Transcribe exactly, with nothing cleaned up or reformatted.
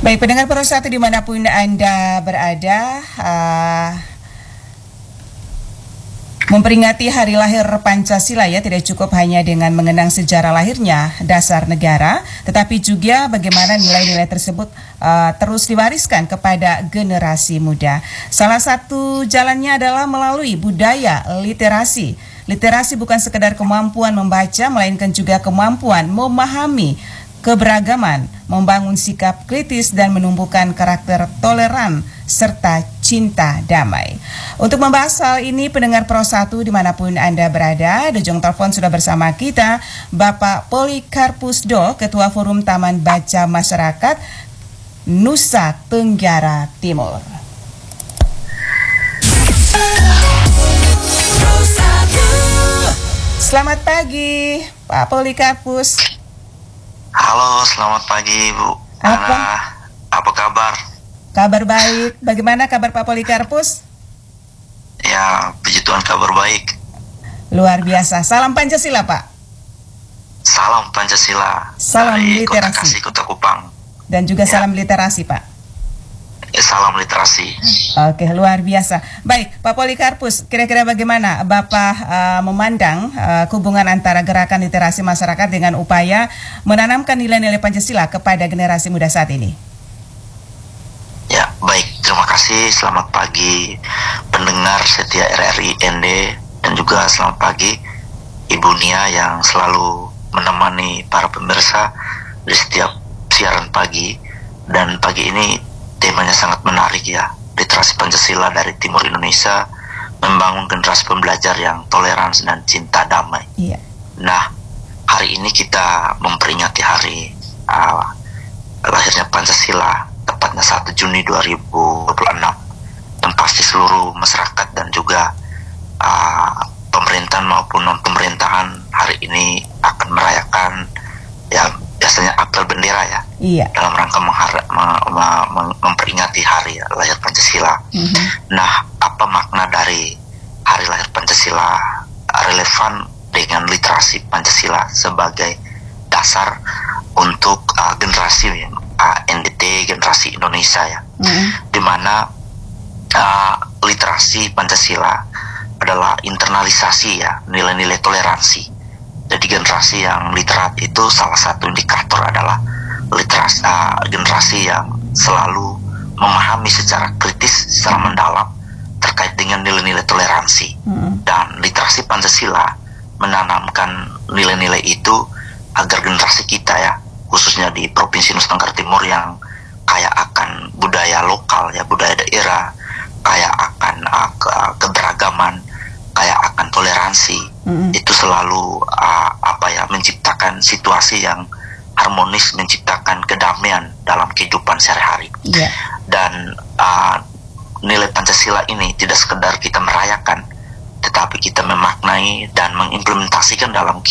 Baik, pendengar Pro satu dimanapun Anda berada, uh, memperingati hari lahir Pancasila ya, tidak cukup hanya dengan mengenang sejarah lahirnya dasar negara, tetapi juga bagaimana nilai-nilai tersebut uh, terus diwariskan kepada generasi muda. Salah satu jalannya adalah melalui budaya literasi. Literasi bukan sekedar kemampuan membaca, melainkan juga kemampuan memahami keberagaman, membangun sikap kritis dan menumbuhkan karakter toleran serta cinta damai. Untuk membahas hal ini, pendengar Pro satu dimanapun Anda berada, di ujung telepon sudah bersama kita Bapak Polikarpus Do, Ketua Forum Taman Baca Masyarakat Nusa Tenggara Timur. Selamat pagi, Pak Polikarpus. Halo, selamat pagi Bu Apa? Ana. Apa kabar? Kabar baik. Bagaimana kabar Pak Polikarpus? Ya, puji Tuhan kabar baik. Luar biasa. Salam Pancasila, Pak. Salam Pancasila. Salam dari literasi. Kota Kasih, Kota Kupang. Dan juga Ya. salam literasi, Pak. Eh, salam literasi. Oke, luar biasa. Baik, Pak Polikarpus, kira-kira bagaimana Bapak uh, memandang uh, hubungan antara gerakan literasi masyarakat dengan upaya menanamkan nilai-nilai Pancasila kepada generasi muda saat ini? Ya, baik. Terima kasih. Selamat pagi pendengar setia R R I N D, dan juga selamat pagi Ibu Nia yang selalu menemani para pemirsa di setiap siaran pagi. Dan pagi ini temanya sangat menarik ya, literasi Pancasila dari Timur Indonesia, membangun generasi pembelajar yang toleransi dan cinta damai. Iya. Nah, hari ini kita memperingati hari uh, lahirnya Pancasila, tepatnya satu Juni dua ribu dua puluh enam, dan pasti seluruh masyarakat dan juga uh, pemerintahan maupun non-pemerintahan hari ini akan merayakan ya biasanya apel bendera ya. Iya. Dalam rangka menghar- mem- mem- memperingati hari lahir Pancasila. Mm-hmm. Nah, apa makna dari hari lahir Pancasila relevan dengan literasi Pancasila sebagai dasar untuk uh, generasi uh, N D T, generasi Indonesia ya, Mm-hmm. di mana uh, literasi Pancasila adalah internalisasi ya nilai-nilai toleransi. Jadi generasi yang literat itu salah satu indikator adalah literasi uh, generasi yang selalu memahami secara kritis, secara mendalam terkait dengan nilai-nilai toleransi. Mm-hmm. Dan literasi Pancasila menanamkan nilai-nilai itu agar generasi kita ya, khususnya di Provinsi Nusa Tenggara Timur yang kaya akan budaya lokal ya, budaya daerah, kaya akan uh, ke, keberagaman, kaya akan toleransi, Mm-hmm. itu selalu uh, apa ya, menciptakan situasi yang harmonis, menciptakan kedamaian dalam kehidupan sehari-hari. Iya. Dan uh, nilai Pancasila ini tidak sekedar kita merayakan, tetapi kita memaknai dan mengimplementasikan dalam